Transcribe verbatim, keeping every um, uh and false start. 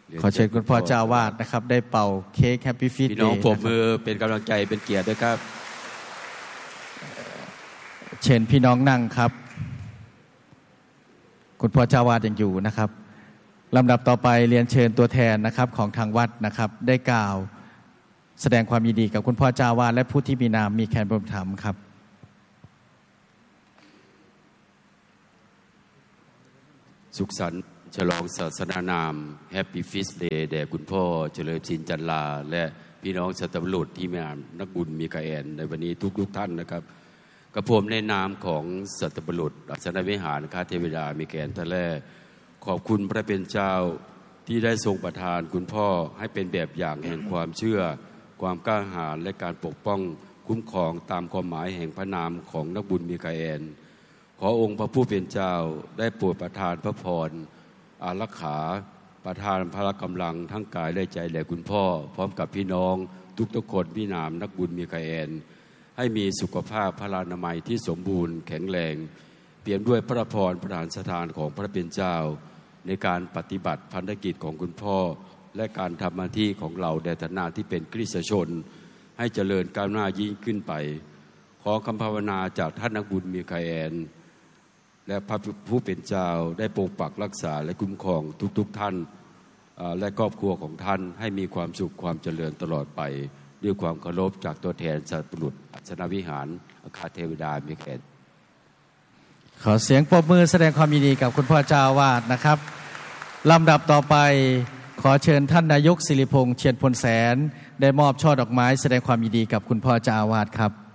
ขอเชิญคุณพ่อเจ้าวาดนะครับได้เป่าเค้กแฮปปี้ฟีสเดย์พี่น้องปรบมือเป็นกำลังใจเป็นเกียรติด้วยครับเชิญพี่น้องนั่งครับคุณพ่อเจ้าวาดยังอยู่นะครับลำดับต่อไปเรียนเชิญตัวแทนนะครับของทางวัดนะครับได้กล่าวแสดงความยินดีกับคุณพ่อเจ้าวาดและผู้ที่มีนามมีแคนบรมธรรมครับสุขสันต์ฉลองศาสนานามแฮปปี้ฟีสเดย์แด่คุณพ่อเฉลิมชินจันลาและพี่น้องสัตบุรุษที่มีนักบุญมีกาแอนในวันนี้ทุกๆท่านนะครับกระผมในนามของสัตบุรุษอัศนวิหารคาเทวดามีแกนทะเลขอบคุณพระเป็นเจ้าที่ได้ทรงประทานคุณพ่อให้เป็นแบบอย่างแห่งความเชื่อความกล้าหาญและการปกป้องคุ้มครองตามความหมายแห่งพระนามของนักบุญมีกาแอนขอองค์พระผู้เป็นเจ้าได้โปรดประทานพระพรอารักขาประทานพละกำลังทั้งกายและใจแด่คุณพ่อพร้อมกับพี่น้องทุกๆคนพี่นามนักบุญมีกาแอนให้มีสุขภาพพลานามัยที่สมบูรณ์แข็งแรงเปี่ยมด้วยพระพรประทานสถานของพระเป็นเจ้าในการปฏิบัติภารกิจของคุณพ่อและการทำหน้าที่ของเราในฐานะที่เป็นคริสตชนให้เจริญก้าวหน้ายิ่งขึ้นไปขอคำภาวนาจากท่านนักบุญมีกาแอนและพระผู้เป็นเจ้าได้ปกปักรักษาและคุ้มครองทุกๆท่านและครอบครัวของท่านให้มีความสุขความเจริญตลอดไปด้วยความเคารพจากตัวแทนสัตบุรุษอัศนวิหารอาคาเทวดามีแกนขอเสียงปรบมือแสดงความยินดีกับคุณพ่อเจ้าวาดนะครับลำดับต่อไปขอเชิญท่านนายกศิริพงษ์เชียนพลแสนได้มอบช่อดอกไม้แสดงความยินดีกับคุณพ่อเจ้าวาดครับ